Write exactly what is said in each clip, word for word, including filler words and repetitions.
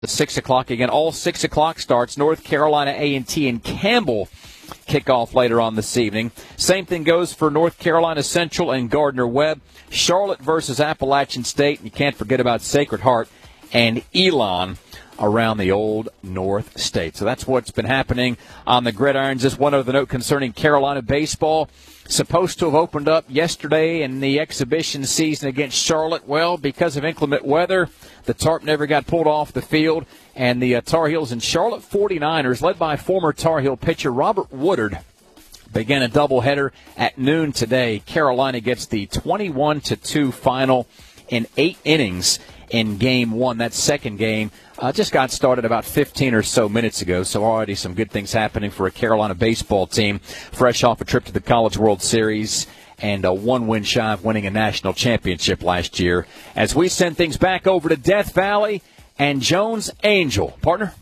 six o'clock again. All six o'clock starts. North Carolina A and T and Campbell kickoff later on this evening. Same thing goes for North Carolina Central and Gardner-Webb. Charlotte versus Appalachian State. And you can't forget about Sacred Heart and Elon around the old North State. So that's what's been happening on the gridirons. Just one other note concerning Carolina baseball. Supposed to have opened up yesterday in the exhibition season against Charlotte. Well, because of inclement weather, the tarp never got pulled off the field. And the uh, Tar Heels and Charlotte forty-niners, led by former Tar Heel pitcher Robert Woodard, began a doubleheader at noon today. Carolina gets the twenty-one to two final in eight innings in game one. That second game uh, just got started about fifteen or so minutes ago, so already some good things happening for a Carolina baseball team, fresh off a trip to the College World Series and a one win shy of winning a national championship last year. As we send things back over to Death Valley and Jones Angell. Partner?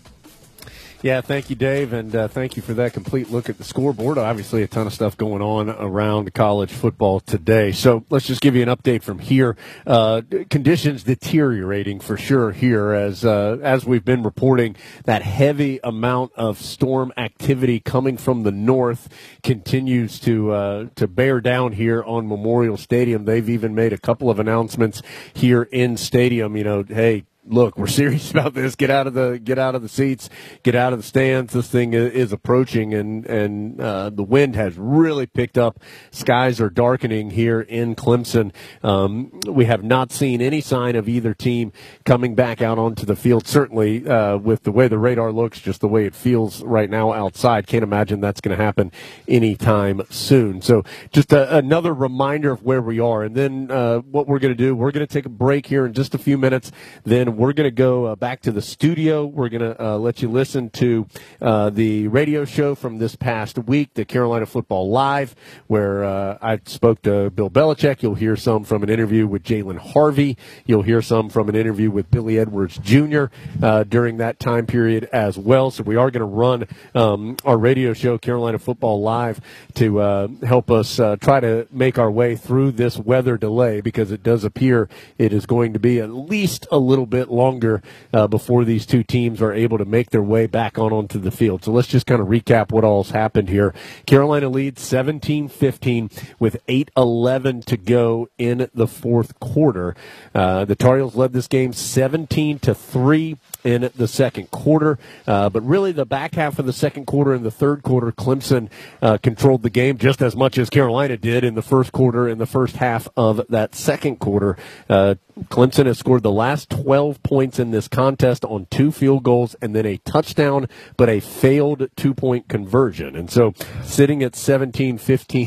Yeah, thank you, Dave, and uh, thank you for that complete look at the scoreboard. Obviously, a ton of stuff going on around college football today. So let's just give you an update from here. Uh, conditions deteriorating for sure here as uh, as we've been reporting. That heavy amount of storm activity coming from the north continues to uh, to bear down here on Memorial Stadium. They've even made a couple of announcements here in stadium. You know, hey, look, we're serious about this. Get out of the get out of the seats. Get out of the stands. This thing is approaching, and and uh, the wind has really picked up. Skies are darkening here in Clemson. Um, we have not seen any sign of either team coming back out onto the field. Certainly, uh, with the way the radar looks, just the way it feels right now outside, can't imagine that's going to happen anytime soon. So, just a, another reminder of where we are, and then uh, what we're going to do. We're going to take a break here in just a few minutes. Then we're going to go uh, back to the studio. We're going to uh, let you listen to uh, the radio show from this past week, the Carolina Football Live, where uh, I spoke to Bill Belichick. You'll hear some from an interview with Jalen Harvey. You'll hear some from an interview with Billy Edwards Junior Uh, during that time period as well. So we are going to run um, our radio show, Carolina Football Live, to uh, help us uh, try to make our way through this weather delay, because it does appear it is going to be at least a little bit longer uh, before these two teams are able to make their way back on onto the field. So let's just kind of recap what all's happened here. Carolina leads seventeen fifteen with eight eleven to go in the fourth quarter. Uh, the Tar Heels led this game seventeen to three in the second quarter. Uh, but really the back half of the second quarter and the third quarter, Clemson uh, controlled the game just as much as Carolina did in the first quarter and the first half of that second quarter. Uh, Clemson has scored the last twelve points in this contest on two field goals and then a touchdown, but a failed two-point conversion. And so sitting at seventeen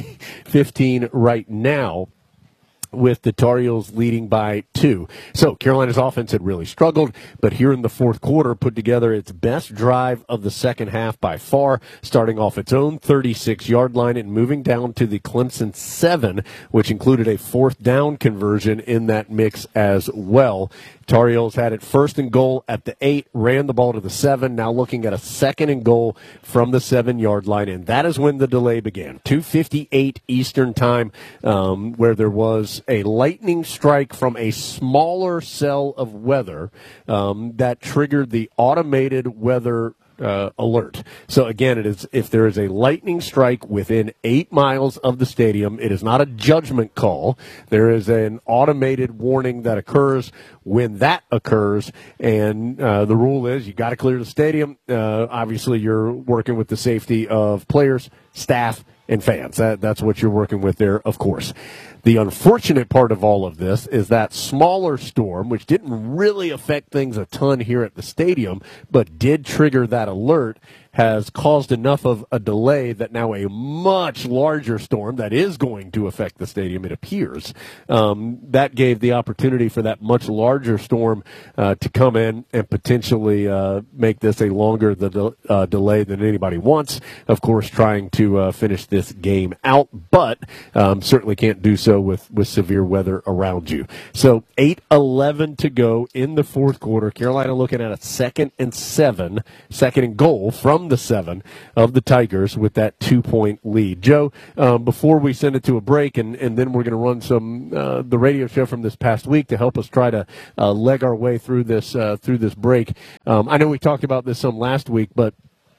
fifteen right now, with the Tar Heels leading by two. So Carolina's offense had really struggled, but here in the fourth quarter put together its best drive of the second half by far, starting off its own thirty-six-yard line and moving down to the Clemson seven, which included a fourth down conversion in that mix as well. Tar Heels had it first and goal at the eight, ran the ball to the seven, now looking at a second and goal from the seven-yard line, and that is when the delay began. two fifty-eight Eastern time, um, where there was a lightning strike from a smaller cell of weather um, that triggered the automated weather Uh, alert. So again, it is if there is a lightning strike within eight miles of the stadium, it is not a judgment call. There is an automated warning that occurs when that occurs, and uh, the rule is you got to clear the stadium. Uh, obviously, you're working with the safety of players, staff, and fans. That, that's what you're working with there, of course. The unfortunate part of all of this is that smaller storm, which didn't really affect things a ton here at the stadium, but did trigger that alert, has caused enough of a delay that now a much larger storm that is going to affect the stadium, it appears, um, that gave the opportunity for that much larger storm uh, to come in and potentially uh, make this a longer the de- uh, delay than anybody wants. Of course, trying to uh, finish this game out, but um, certainly can't do so with, with severe weather around you. So eight eleven to go in the fourth quarter. Carolina looking at a second and seven, second and goal from from the seven of the Tigers with that two-point lead. Joe, um, before we send it to a break, and, and then we're going to run some uh, the radio show from this past week to help us try to uh, leg our way through this uh, through this break. Um, I know we talked about this some last week, but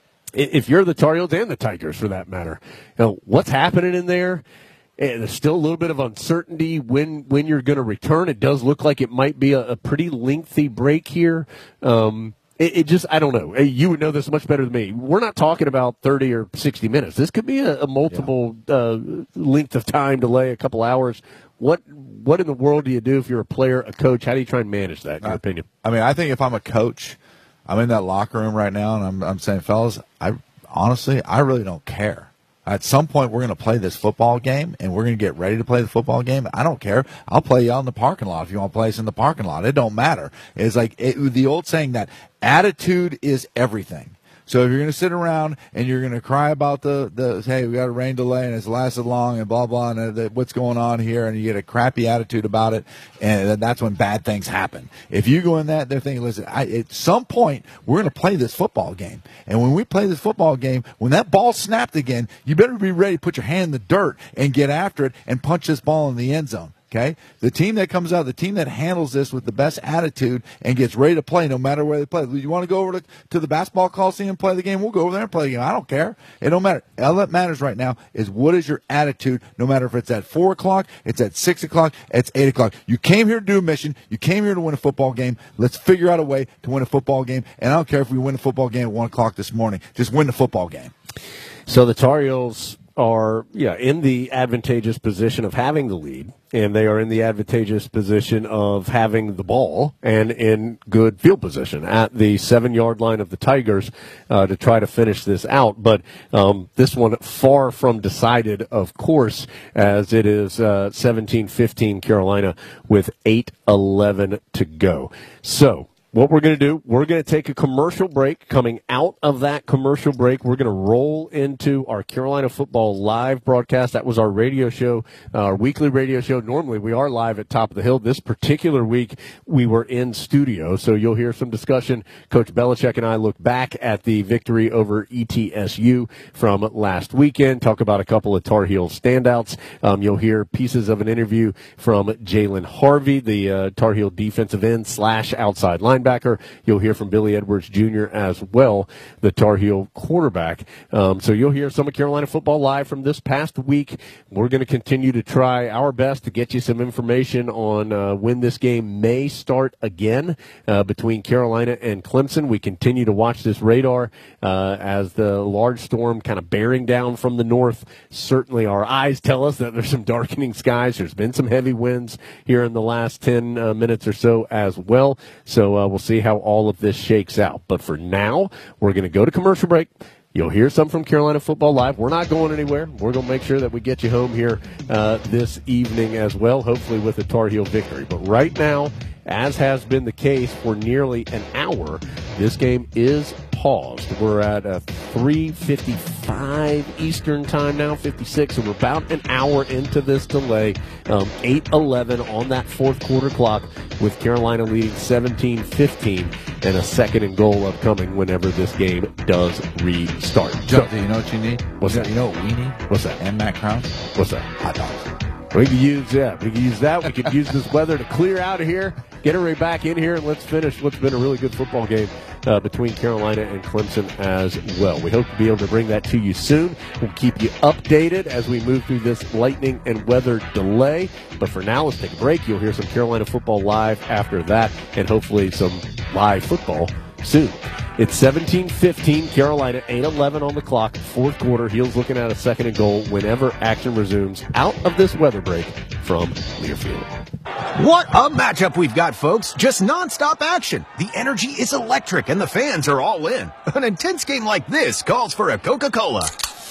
if you're the Tar Heels and the Tigers, for that matter, you know, what's happening in there? And there's still a little bit of uncertainty when, when you're going to return. It does look like it might be a, a pretty lengthy break here. Um, it, it just, I don't know. You would know this much better than me. We're not talking about thirty or sixty minutes. This could be a, a multiple yeah. uh, length of time delay, a couple hours. What what in the world do you do if you're a player, a coach? How do you try and manage that, in your I, opinion? I mean, I think if I'm a coach, I'm in that locker room right now, and I'm, I'm saying, fellas, I honestly, I really don't care. At some point, we're going to play this football game, and we're going to get ready to play the football game. I don't care. I'll play you out in the parking lot if you want to play us in the parking lot. It don't matter. It's like it, the old saying that attitude is everything. So if you're going to sit around and you're going to cry about the, the hey, we got a rain delay and it's lasted long and blah, blah, and the, what's going on here, and you get a crappy attitude about it, and that's when bad things happen. If you go in that, they're thinking, listen, I, at some point, we're going to play this football game. And when we play this football game, when that ball snapped again, you better be ready to put your hand in the dirt and get after it and punch this ball in the end zone. Okay, the team that comes out, the team that handles this with the best attitude and gets ready to play no matter where they play. You want to go over to, to the basketball coliseum and play the game? We'll go over there and play the game. I don't care. It don't matter. All that matters right now is what is your attitude, no matter if it's at four o'clock, it's at six o'clock, it's eight o'clock. You came here to do a mission. You came here to win a football game. Let's figure out a way to win a football game. And I don't care if we win a football game at one o'clock this morning. Just win the football game. So the Tar Heels are yeah in the advantageous position of having the lead, and they are in the advantageous position of having the ball and in good field position at the seven-yard line of the Tigers uh, to try to finish this out. But um, this one far from decided, of course, as it is uh, seventeen fifteen Carolina with eight eleven to go. So what we're going to do, we're going to take a commercial break. Coming out of that commercial break, we're going to roll into our Carolina Football Live broadcast. That was our radio show, uh, our weekly radio show. Normally, we are live at Top of the Hill. This particular week, we were in studio, so you'll hear some discussion. Coach Belichick and I look back at the victory over E T S U from last weekend, talk about a couple of Tar Heel standouts. Um, you'll hear pieces of an interview from Jalen Harvey, the uh, Tar Heel defensive end slash outside linebacker. Linebacker. You'll hear from Billy Edwards Junior as well, the Tar Heel quarterback. Um, so you'll hear some of Carolina Football Live from this past week. We're going to continue to try our best to get you some information on uh, when this game may start again uh, between Carolina and Clemson. We continue to watch this radar uh, as the large storm kind of bearing down from the north. Certainly our eyes tell us that there's some darkening skies. There's been some heavy winds here in the last ten uh, minutes or so as well. So uh, we'll see how all of this shakes out. But for now, we're going to go to commercial break. You'll hear some from Carolina Football Live. We're not going anywhere. We're going to make sure that we get you home here uh, this evening as well, hopefully with a Tar Heel victory. But right now, as has been the case for nearly an hour, this game is paused. We're at uh, three fifty-five Eastern time now, fifty-six, and we're about an hour into this delay. Um, eight eleven on that fourth quarter clock with Carolina leading seventeen fifteen and a second and goal upcoming whenever this game does restart. Joe, do you know what you need? What's you that? You know what we need? What's that? And Matt Krause? What's that? Hot dogs. We could use that. We could use that. We could use this weather to clear out of here, get everybody back in here, and let's finish what's been a really good football game uh, between Carolina and Clemson as well. We hope to be able to bring that to you soon. We'll keep you updated as we move through this lightning and weather delay. But for now, let's take a break. You'll hear some Carolina Football Live after that, and hopefully some live football soon. It's seventeen fifteen, Carolina, eight eleven on the clock, fourth quarter. Heels looking at a second and goal whenever action resumes out of this weather break from Learfield. What a matchup we've got, folks. Just nonstop action. The energy is electric and the fans are all in. An intense game like this calls for a Coca-Cola.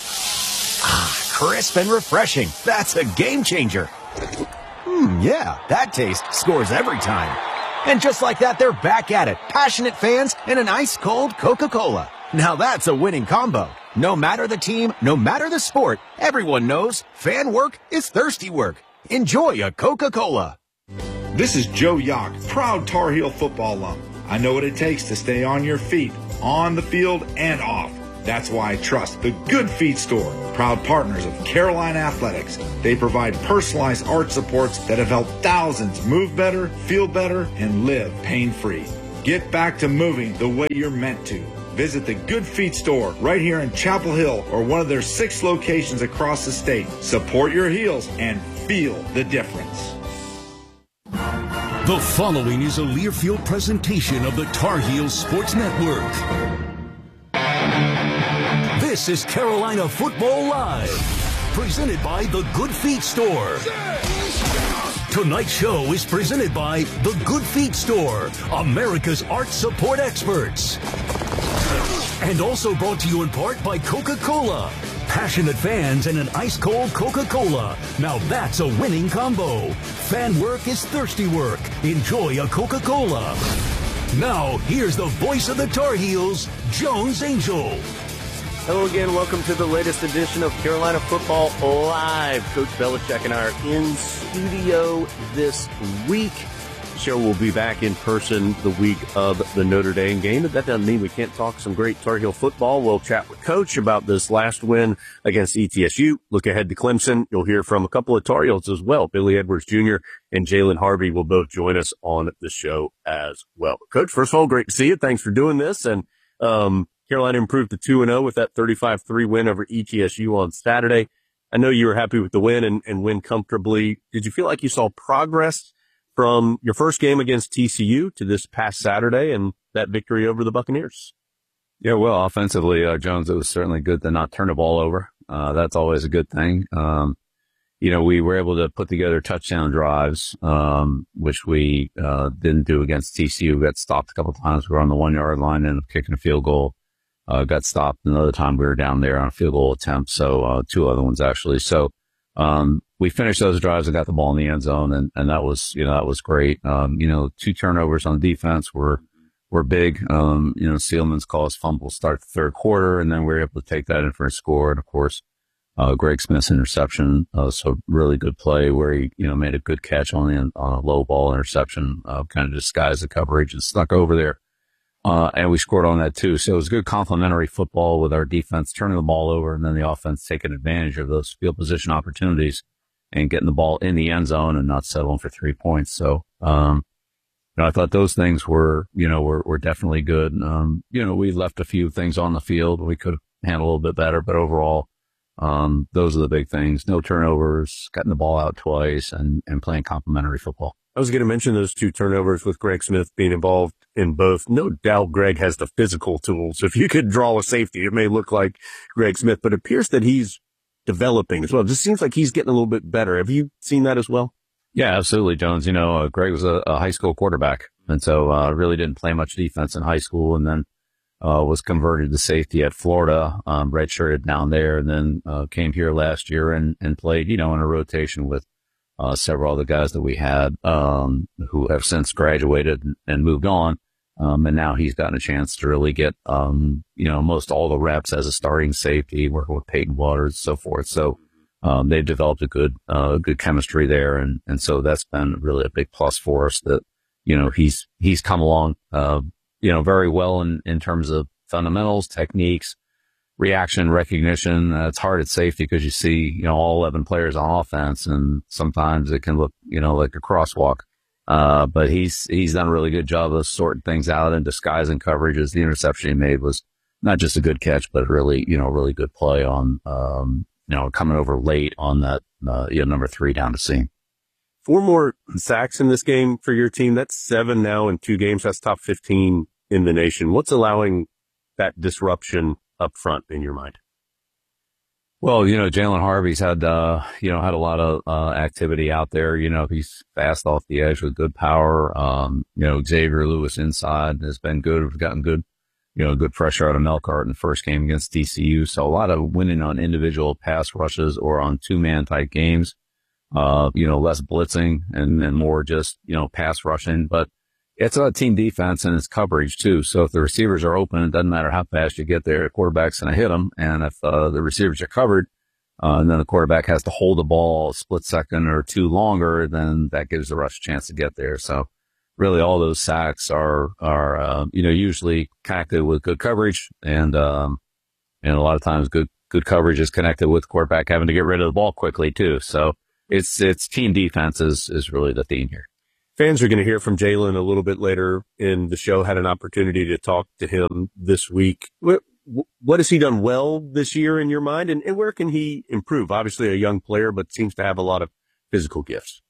Ah, crisp and refreshing. That's a game changer. Hmm, yeah, that taste scores every time. And just like that, they're back at it. Passionate fans and an ice-cold Coca-Cola. Now that's a winning combo. No matter the team, no matter the sport, everyone knows fan work is thirsty work. Enjoy a Coca-Cola. This is Joe Yock, proud Tar Heel football alum. I know what it takes to stay on your feet, on the field and off. That's why I trust the Good Feet Store, proud partners of Carolina Athletics. They provide personalized arch supports that have helped thousands move better, feel better, and live pain-free. Get back to moving the way you're meant to. Visit the Good Feet Store right here in Chapel Hill or one of their six locations across the state. Support your heels and feel the difference. The following is a Learfield presentation of the Tar Heels Sports Network. This is Carolina Football Live, presented by the Good Feet Store. Tonight's show is presented by the Good Feet Store, America's arch support experts. And also brought to you in part by Coca-Cola. Passionate fans and an ice-cold Coca-Cola. Now that's a winning combo. Fan work is thirsty work. Enjoy a Coca-Cola. Now, here's the voice of the Tar Heels, Jones Angell. Hello again. Welcome to the latest edition of Carolina Football Live. Coach Belichick and I are in studio this week. The show will be back in person the week of the Notre Dame game, but that doesn't mean we can't talk some great Tar Heel football. We'll chat with Coach about this last win against E T S U. Look ahead to Clemson. You'll hear from a couple of Tar Heels as well. Billy Edwards Junior and Jalen Harvey will both join us on the show as well. Coach, first of all, great to see you. Thanks for doing this. And um, Carolina improved to two and oh with that thirty-five three win over E T S U on Saturday. I know you were happy with the win and, and win comfortably. Did you feel like you saw progress from your first game against T C U to this past Saturday and that victory over the Buccaneers? Yeah, well, offensively, uh, Jones, it was certainly good to not turn the ball over. Uh, that's always a good thing. Um, you know, we were able to put together touchdown drives, um, which we uh, didn't do against T C U. We got stopped a couple of times. We were on the one-yard line and kicking a field goal. Uh, got stopped another time we were down there on a field goal attempt. So, uh, two other ones actually. So, um, we finished those drives and got the ball in the end zone. And, and that was, you know, that was great. Um, you know, two turnovers on defense were, were big. Um, you know, Seelman's caused fumble start the third quarter, and then we were able to take that in for a score. And of course, uh, Greg Smith's interception. Uh, so really good play where he, you know, made a good catch on the, on a low ball interception, uh, kind of disguised the coverage and snuck over there. Uh, and we scored on that too. So it was good complementary football with our defense turning the ball over and then the offense taking advantage of those field position opportunities and getting the ball in the end zone and not settling for three points. So, um, you know, I thought those things were, you know, were, were definitely good. Um, you know, we left a few things on the field we could have handled a little bit better, but overall, um, those are the big things. No turnovers, getting the ball out twice and, and playing complementary football. I was going to mention those two turnovers with Greg Smith being involved in both. No doubt Greg has the physical tools. If you could draw a safety, it may look like Greg Smith, but it appears that he's developing as well. It just seems like he's getting a little bit better. Have you seen that as well? Yeah, absolutely, Jones. You know, uh, Greg was a, a high school quarterback, and so uh, really didn't play much defense in high school, and then uh, was converted to safety at Florida, um, redshirted down there, and then uh, came here last year and, and played, you know, in a rotation with Uh, several other guys that we had, um, who have since graduated and moved on. Um, and now he's gotten a chance to really get, um, you know, most all the reps as a starting safety, working with Peyton Waters and so forth. So, um, they've developed a good, uh, good chemistry there. And, and so that's been really a big plus for us that, you know, he's, he's come along, uh, you know, very well in, in terms of fundamentals, techniques, reaction recognition. Uh, it's hard at safety because you see, you know, all eleven players on offense, and sometimes it can look, you know, like a crosswalk. Uh, but he's, he's done a really good job of sorting things out and disguising coverages. The interception he made was not just a good catch, but really, you know, really good play on, um, you know, coming over late on that, uh, you know, number three down to seam. Four more sacks in this game for your team. That's seven now in two games. That's top fifteen in the nation. What's allowing that disruption up front in your mind? Well, you know, Jalen Harvey's had, uh, you know, had a lot of, uh, activity out there. You know, he's fast off the edge with good power. Um, you know, Xavier Lewis inside has been good. We've gotten good, you know, good pressure out of Melkart in the first game against T C U. So a lot of winning on individual pass rushes or on two man type games. Uh, you know, less blitzing and, and more just, you know, pass rushing, but it's a team defense and it's coverage too. So if the receivers are open, it doesn't matter how fast you get there. The quarterback's going to hit them. And if uh, the receivers are covered, uh, and then the quarterback has to hold the ball a split second or two longer, then that gives the rush a chance to get there. So really all those sacks are, are, uh, you know, usually connected with good coverage and, um, And a lot of times good, good coverage is connected with quarterback having to get rid of the ball quickly too. So it's, it's team defense is, is really the theme here. Fans are going to hear from Jalen a little bit later in the show. Had an opportunity to talk to him this week. What, what has he done well this year in your mind, and, and where can he improve? Obviously a young player, but seems to have a lot of physical gifts.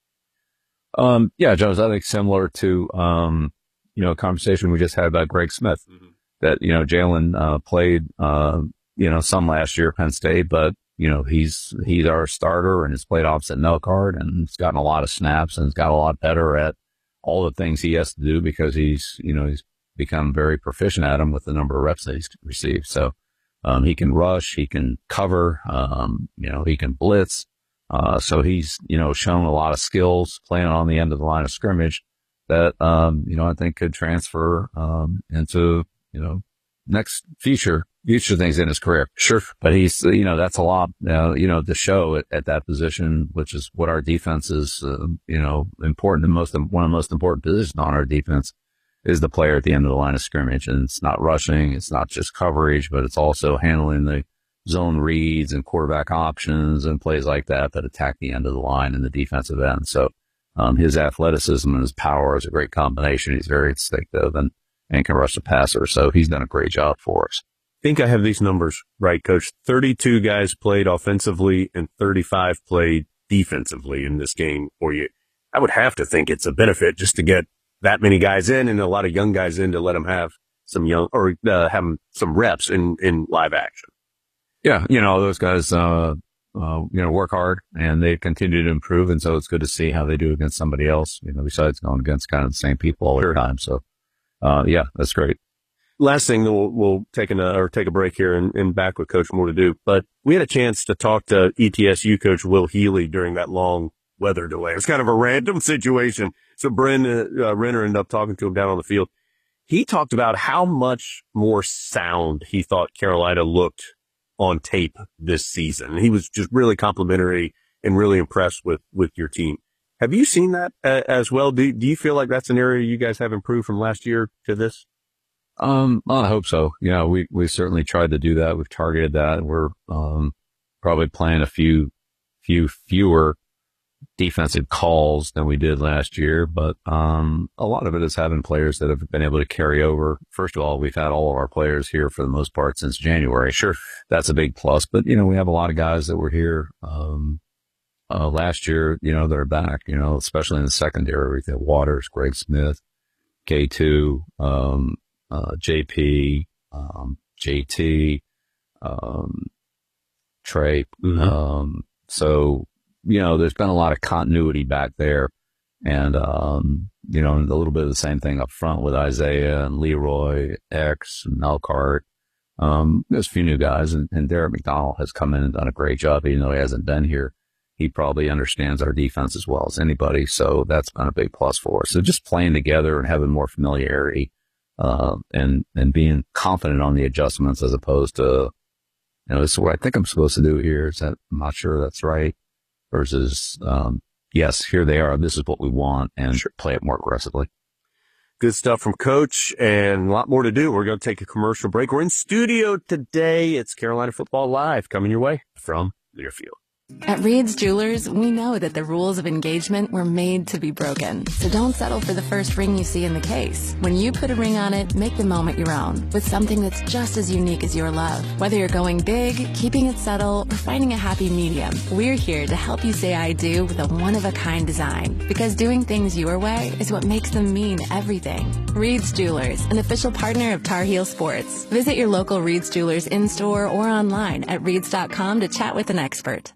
Um, yeah, Jones, I think similar to, um, you know, a conversation we just had about Greg Smith, mm-hmm. that, you know, Jalen, uh, played, uh, you know, some last year at Penn State, but, you know, he's, he's our starter and has played opposite Melcard and he's gotten a lot of snaps and has got a lot better at all the things he has to do because he's, you know, he's become very proficient at them with the number of reps that he's received. So, um, he can rush, he can cover, um, you know, he can blitz. Uh, so he's, you know, shown a lot of skills playing on the end of the line of scrimmage that, um, you know, I think could transfer, um, into, you know, next future, future things in his career. Sure. But he's, you know, that's a lot, uh, you know, to show at, at that position, which is what our defense is, uh, you know, important and most, one of the most important positions on our defense is the player at the end of the line of scrimmage. And it's not rushing. It's not just coverage, but it's also handling the zone reads and quarterback options and plays like that that attack the end of the line and the defensive end. So, um, his athleticism and his power is a great combination. He's very instinctive and, and can rush the passer. So he's done a great job for us. I think I have these numbers right, Coach. thirty-two guys played offensively and thirty-five played defensively in this game for you. I would have to think it's a benefit just to get that many guys in and a lot of young guys in to let them have some young or uh, have some reps in, in live action. Yeah. You know, those guys, uh, uh, you know, work hard and they continue to improve. And so it's good to see how they do against somebody else, you know, besides going against kind of the same people all the time. So, uh, yeah, that's great. Last thing, we'll, we'll take an, uh, or take a break here and, and back with Coach more to do. But we had a chance to talk to E T S U coach Will Healy during that long weather delay. It was kind of a random situation. So Bryn uh, Renner ended up talking to him down on the field. He talked about how much more sound he thought Carolina looked on tape this season. He was just really complimentary and really impressed with, with your team. Have you seen that uh, as well? Do, do you feel like that's an area you guys have improved from last year to this? Um, well, I hope so. Yeah, we, we certainly tried to do that. We've targeted that. We're, um, probably playing a few, few fewer defensive calls than we did last year, but, um, a lot of it is having players that have been able to carry over. First of all, we've had all of our players here for the most part since January. Sure. That's a big plus, but, you know, we have a lot of guys that were here, um, uh, last year, you know, they're back, you know, especially in the secondary. We have Waters, Greg Smith, K two, um, uh, J P, um, J T, um, Trey. Mm-hmm. Um, so, you know, there's been a lot of continuity back there and, um, you know, a little bit of the same thing up front with Isaiah and Leroy, X, and Melcart. Um, there's a few new guys and, and Derek McDonald has come in and done a great job, even though he hasn't been here. He probably understands our defense as well as anybody. So that's been a big plus for us. So just playing together and having more familiarity. Uh, and, and being confident on the adjustments as opposed to, you know, this is what I think I'm supposed to do here. Is that I'm not sure that's right versus, um, yes, here they are. This is what we want and sure. Play it more aggressively. Good stuff from Coach and a lot more to do. We're going to take a commercial break. We're in studio today. It's Carolina Football Live coming your way from Learfield. At Reed's Jewelers, we know that the rules of engagement were made to be broken. So don't settle for the first ring you see in the case. When you put a ring on it, make the moment your own with something that's just as unique as your love. Whether you're going big, keeping it subtle, or finding a happy medium, we're here to help you say I do with a one-of-a-kind design. Because doing things your way is what makes them mean everything. Reed's Jewelers, an official partner of Tar Heel Sports. Visit your local Reed's Jewelers in-store or online at reeds dot com to chat with an expert.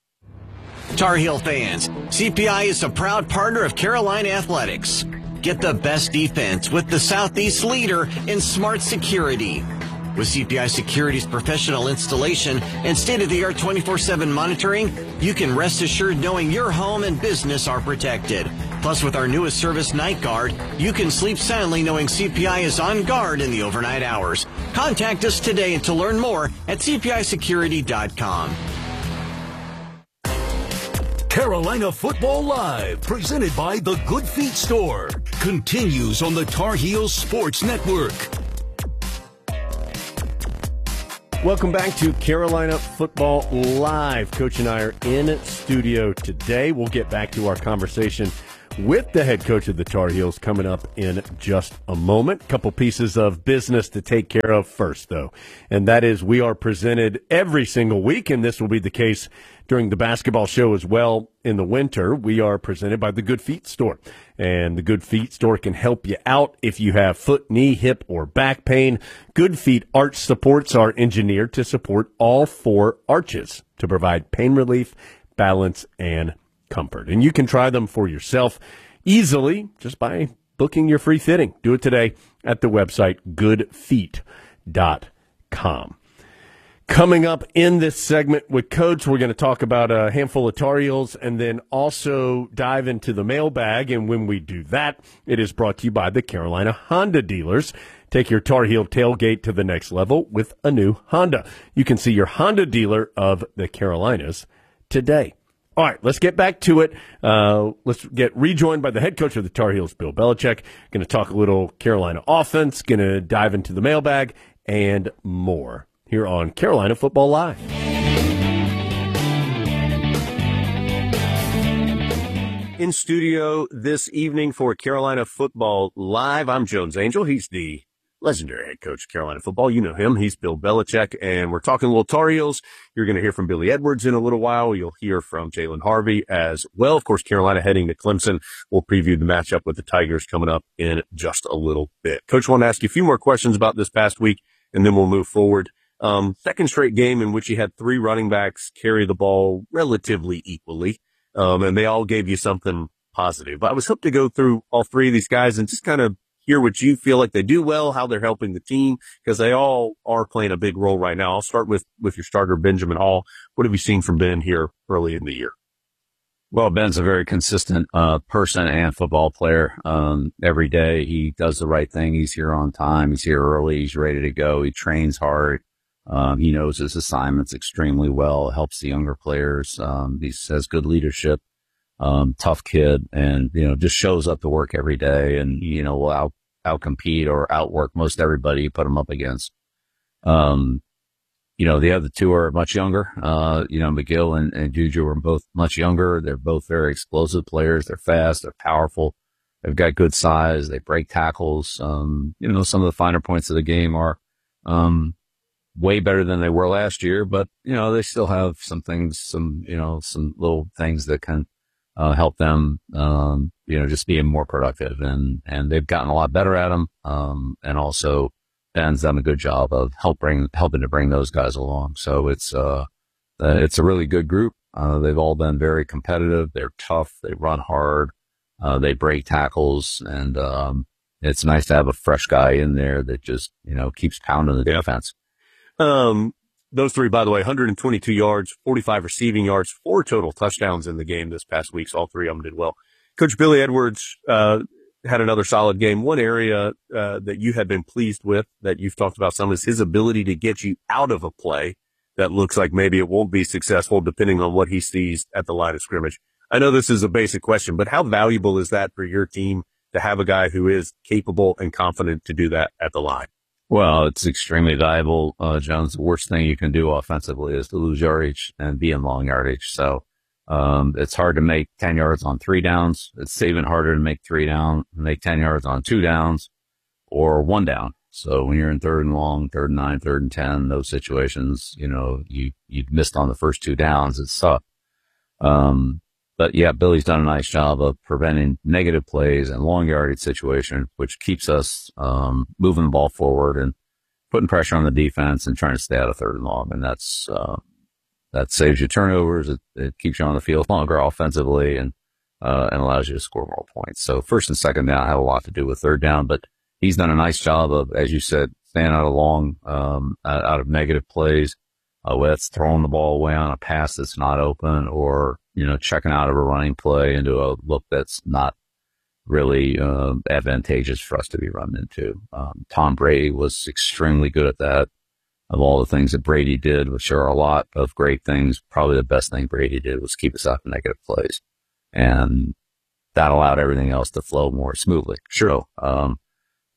Tar Heel fans, C P I is a proud partner of Carolina Athletics. Get the best defense with the Southeast leader in smart security. With C P I Security's professional installation and state-of-the-art twenty-four seven monitoring, you can rest assured knowing your home and business are protected. Plus, with our newest service, Night Guard, you can sleep soundly knowing C P I is on guard in the overnight hours. Contact us today and to learn more at c p i security dot com. Carolina Football Live, presented by The Good Feet Store, continues on the Tar Heels Sports Network. Welcome back to Carolina Football Live. Coach and I are in studio today. We'll get back to our conversation with the head coach of the Tar Heels coming up in just a moment. Couple pieces of business to take care of first, though, and that is we are presented every single week, and this will be the case during the basketball show as well in the winter. We are presented by the Good Feet Store, and the Good Feet Store can help you out if you have foot, knee, hip, or back pain. Good Feet arch supports are engineered to support all four arches to provide pain relief, balance, and comfort. And you can try them for yourself easily just by booking your free fitting. Do it today at the website good feet dot com. Coming up in this segment with Coach, we're going to talk about a handful of Tar Heels and then also dive into the mailbag. And when we do that, it is brought to you by the Carolina Honda dealers. Take your Tar Heel tailgate to the next level with a new Honda. You can see your Honda dealer of the Carolinas today. All right, let's get back to it. Uh, let's get rejoined by the head coach of the Tar Heels, Bill Belichick. Going to talk a little Carolina offense, going to dive into the mailbag, and more here on Carolina Football Live. In studio this evening for Carolina Football Live, I'm Jones Angel. He's the legendary head coach of Carolina football. You know him. He's Bill Belichick, and we're talking a little Tar Heels. You're going to hear from Billy Edwards in a little while. You'll hear from Jalen Harvey as well. Of course, Carolina heading to Clemson. We'll preview the matchup with the Tigers coming up in just a little bit. Coach, I want to ask you a few more questions about this past week, and then we'll move forward. Um, second straight game in which you had three running backs carry the ball relatively equally, um, and they all gave you something positive. But I was hoping to go through all three of these guys and just kind of hear what you feel like they do well, how they're helping the team, because they all are playing a big role right now. I'll start with, with your starter, Benjamin Hall. What have you seen from Ben here early in the year? Well, Ben's a very consistent uh, person and football player. Um, every day he does the right thing. He's here on time. He's here early. He's ready to go. He trains hard. Um, he knows his assignments extremely well, helps the younger players. Um, he has good leadership. Um, tough kid, and, you know, just shows up to work every day and, you know, will out, outcompete or outwork most everybody you put him up against. Um, you know, the other two are much younger. Uh, you know, McGill and, and Juju are both much younger. They're both very explosive players. They're fast. They're powerful. They've got good size. They break tackles. Um, you know, some of the finer points of the game are, um, way better than they were last year, but, you know, they still have some things, some, you know, some little things that can, Uh, help them, um, you know, just being more productive, and, and they've gotten a lot better at them. Um, and also Ben's done a good job of help bring, helping to bring those guys along. So it's, uh, uh, it's a really good group. Uh, they've all been very competitive. They're tough. They run hard. Uh, they break tackles, and, um, it's nice to have a fresh guy in there that just, you know, keeps pounding the defense. Um, Those three, by the way, one hundred twenty-two yards, forty-five receiving yards, four total touchdowns in the game this past week. So all three of them did well. Coach Billy Edwards uh, had another solid game. One area uh, that you had been pleased with, that you've talked about some, is his ability to get you out of a play that looks like maybe it won't be successful depending on what he sees at the line of scrimmage. I know this is a basic question, but how valuable is that for your team to have a guy who is capable and confident to do that at the line? Well, it's extremely valuable, uh, Jones. The worst thing you can do offensively is to lose yardage and be in long yardage. So, um, it's hard to make ten yards on three downs. It's even harder to make three down, make ten yards on two downs or one down. So when you're in third and long, third and nine, third and ten, those situations, you know, you, you missed on the first two downs. It's tough. Um, But, yeah, Billy's done a nice job of preventing negative plays and long yardage situation, which keeps us um, moving the ball forward and putting pressure on the defense and trying to stay out of third and long. And that's uh, that saves you turnovers. It, it keeps you on the field longer offensively, and uh, and allows you to score more points. So first and second down have a lot to do with third down, but he's done a nice job of, as you said, staying out of long, um, out of negative plays, uh, whether it's throwing the ball away on a pass that's not open, or, you know, checking out of a running play into a look that's not really uh, advantageous for us to be running into. Um, Tom Brady was extremely good at that. Of all the things that Brady did, which are a lot of great things, probably the best thing Brady did was keep us out of negative plays. And that allowed everything else to flow more smoothly. Sure. Um, I've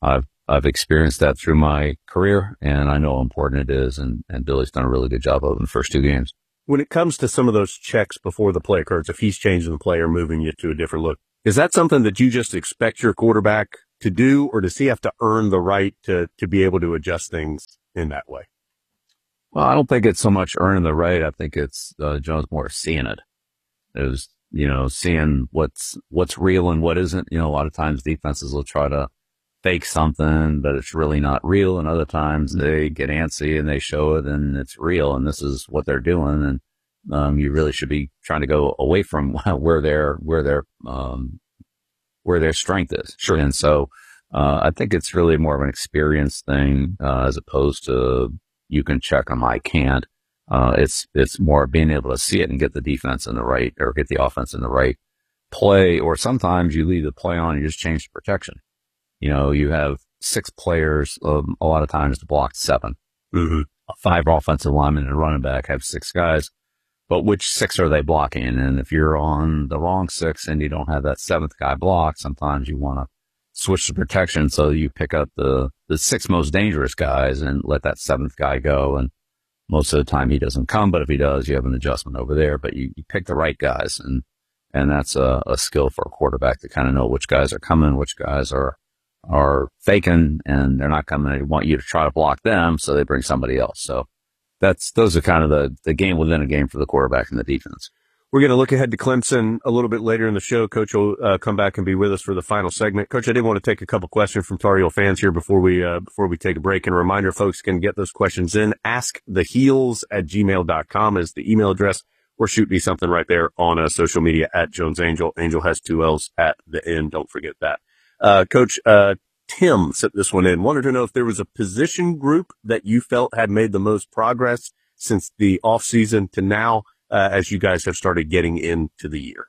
I've experienced that through my career, and I know how important it is, and, and Billy's done a really good job of it in the first two games. When it comes to some of those checks before the play occurs, if he's changing the play or moving you to a different look, is that something that you just expect your quarterback to do, or does he have to earn the right to, to be able to adjust things in that way? Well, I don't think it's so much earning the right. I think it's, uh, Jones more seeing it. It was, you know, seeing what's, what's real and what isn't. You know, a lot of times defenses will try to fake something, but it's really not real. And other times they get antsy and they show it and it's real. And this is what they're doing. And, um, you really should be trying to go away from where their, where their, um, where their strength is. Sure. And so, uh, I think it's really more of an experience thing, uh, as opposed to you can check them, I can't. Uh, it's, it's more being able to see it and get the defense in the right, or get the offense in the right play. Or sometimes you leave the play on and you just change the protection. You know, you have six players, um, a lot of times to block seven. Mm-hmm. Five offensive linemen and a running back have six guys, but which six are they blocking? And if you're on the wrong six and you don't have that seventh guy blocked, sometimes you want to switch the protection so you pick up the, the six most dangerous guys and let that seventh guy go. And most of the time he doesn't come, but if he does, you have an adjustment over there, but you, you pick the right guys. And, and that's a, a skill for a quarterback to kind of know which guys are coming, which guys are, are faking, and they're not coming. They want you to try to block them, so they bring somebody else. So that's, those are kind of the, the game within a game for the quarterback and the defense. We're going to look ahead to Clemson a little bit later in the show. Coach will uh, come back and be with us for the final segment. Coach, I did want to take a couple questions from Tar Heel fans here before we uh, before we take a break. And a reminder, folks can get those questions in. ask the heels at gmail dot com is the email address, or shoot me something right there on uh, social media at Jones Angel. Angel has two L's at the end. Don't forget that. Uh, Coach, uh, Tim sent this one in. Wanted to know if there was a position group that you felt had made the most progress since the off season to now, uh, as you guys have started getting into the year.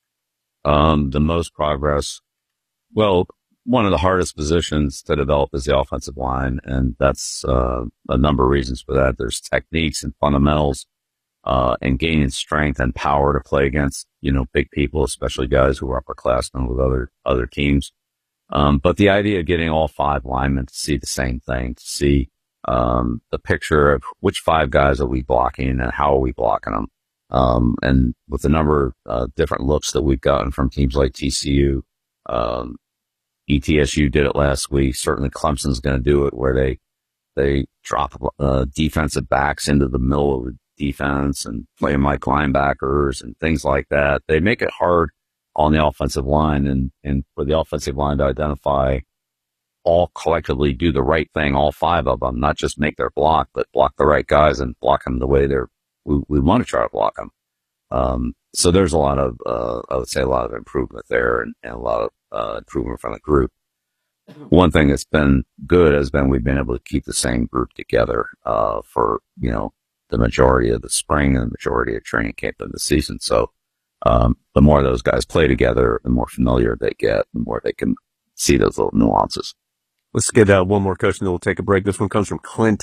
Um, the most progress. Well, one of the hardest positions to develop is the offensive line. And that's, uh, a number of reasons for that. There's techniques and fundamentals, uh, and gaining strength and power to play against, you know, big people, especially guys who are upperclassmen with other, other teams. Um, but the idea of getting all five linemen to see the same thing, to see, um, the picture of which five guys are we blocking and how are we blocking them. Um, and with the number of uh, different looks that we've gotten from teams like T C U, um, E T S U did it last week. Certainly Clemson's going to do it, where they, they drop, uh, defensive backs into the middle of the defense and play them like linebackers and things like that. They make it hard on the offensive line, and, and for the offensive line to identify all collectively do the right thing, all five of them, not just make their block, but block the right guys and block them the way they're, we, we want to try to block them. Um, so there's a lot of, uh, I would say a lot of improvement there, and, and a lot of, uh, improvement from the group. One thing that's been good has been we've been able to keep the same group together, uh, for, you know, the majority of the spring and the majority of training camp in the season. So, um, the more those guys play together, the more familiar they get, the more they can see those little nuances. Let's get uh, one more, Coach, and then we'll take a break. This one comes from Clint,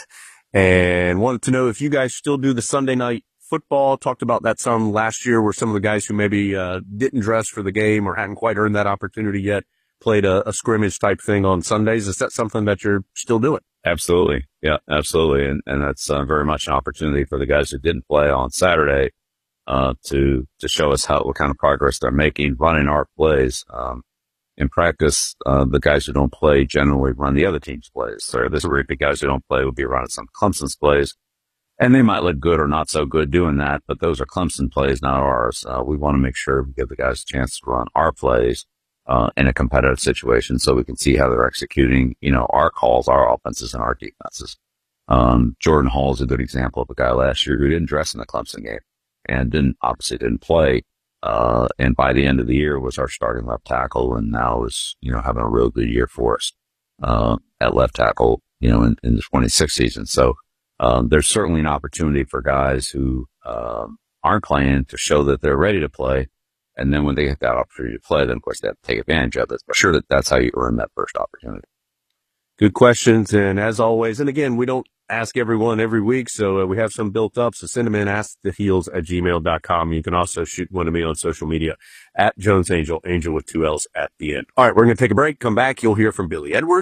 and wanted to know if you guys still do the Sunday night football. Talked about that some last year, where some of the guys who maybe uh, didn't dress for the game or hadn't quite earned that opportunity yet played a, a scrimmage type thing on Sundays. Is that something that you're still doing? Absolutely. Yeah, absolutely. And, and that's uh, very much an opportunity for the guys who didn't play on Saturday, uh, to, to show us how, what kind of progress they're making running our plays. Um, in practice, uh, the guys who don't play generally run the other team's plays. So this group of guys who don't play will be running some Clemson's plays, and they might look good or not so good doing that, but those are Clemson plays, not ours. Uh, we want to make sure we give the guys a chance to run our plays, uh, in a competitive situation, so we can see how they're executing, you know, our calls, our offenses, and our defenses. Um, Jordan Hall is a good example of a guy last year who didn't dress in the Clemson game and didn't, obviously didn't play. Uh, and by the end of the year was our starting left tackle, and now is, you know, having a real good year for us, uh, at left tackle, you know, in, in the twenty-six season. So, um, there's certainly an opportunity for guys who, um, aren't playing to show that they're ready to play. And then when they get that opportunity to play, then of course they have to take advantage of it. But sure that that's how you earn that first opportunity. Good questions. And as always, and again, we don't ask everyone every week, so uh, we have some built up. So send them in, ask the heels at gmail dot com. You can also shoot one to me on social media at Jones Angel, Angel with two L's at the end. All right, we're going to take a break. Come back. You'll hear from Billy Edwards,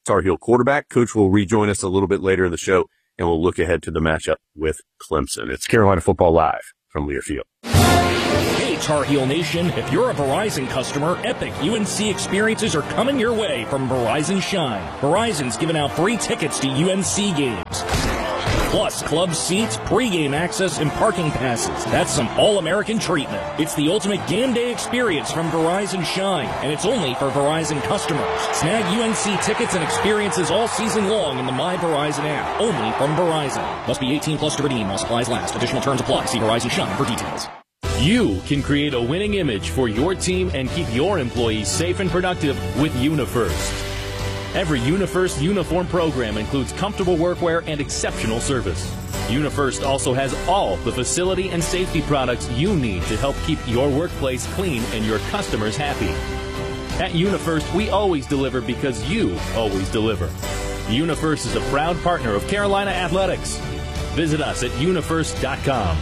Tar Heel quarterback. Coach will rejoin us a little bit later in the show, and we'll look ahead to the matchup with Clemson. It's Carolina Football Live from Learfield. Hey, Tar Heel Nation, if you're a Verizon customer, epic U N C experiences are coming your way from Verizon Shine. Verizon's giving out free tickets to U N C games, plus club seats, pregame access, and parking passes. That's some all-American treatment. It's the ultimate game day experience from Verizon Shine, and it's only for Verizon customers. Snag U N C tickets and experiences all season long in the My Verizon app, only from Verizon. Must be eighteen plus to redeem while supplies last. Additional terms apply. See Verizon Shine for details. You can create a winning image for your team and keep your employees safe and productive with UniFirst. Every UniFirst uniform program includes comfortable workwear and exceptional service. UniFirst also has all the facility and safety products you need to help keep your workplace clean and your customers happy. At UniFirst, we always deliver because you always deliver. UniFirst is a proud partner of Carolina Athletics. Visit us at unifirst dot com.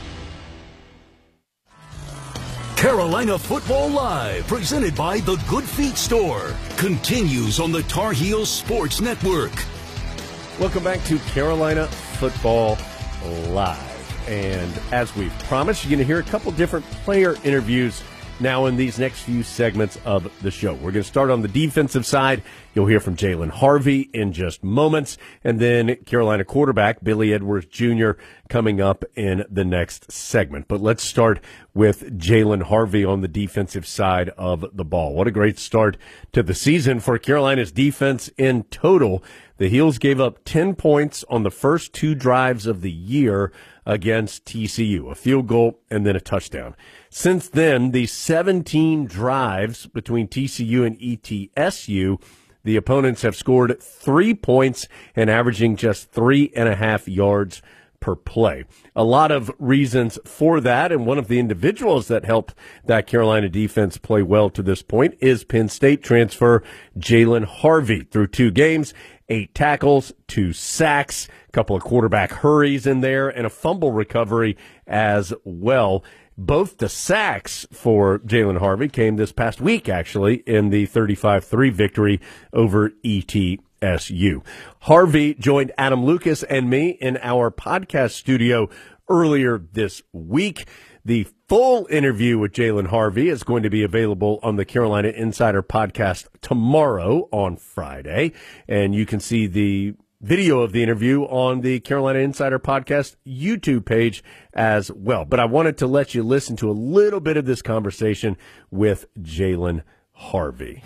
Carolina Football Live, presented by the Good Feet Store, continues on the Tar Heels Sports Network. Welcome back to Carolina Football Live. And as we've promised, you're going to hear a couple different player interviews now in these next few segments of the show. We're going to start on the defensive side. You'll hear from Jalen Harvey in just moments, and then Carolina quarterback Billy Edwards Junior coming up in the next segment. But let's start with Jalen Harvey on the defensive side of the ball. What a great start to the season for Carolina's defense in total. The Heels gave up ten points on the first two drives of the year against T C U, a field goal and then a touchdown. Since then, the seventeen drives between T C U and E T S U, the opponents have scored three points and averaging just three and a half yards per play. A lot of reasons for that, and one of the individuals that helped that Carolina defense play well to this point is Penn State transfer Jalen Harvey. Through two games, eight tackles, two sacks, a couple of quarterback hurries in there, and a fumble recovery as well. Both the sacks for Jalen Harvey came this past week, actually, in the thirty-five three victory over E T S U. Harvey joined Adam Lucas and me in our podcast studio earlier this week. The full interview with Jalen Harvey is going to be available on the Carolina Insider podcast tomorrow on Friday, and you can see the video of the interview on the Carolina Insider Podcast YouTube page as well. But I wanted to let you listen to a little bit of this conversation with Jalen Harvey.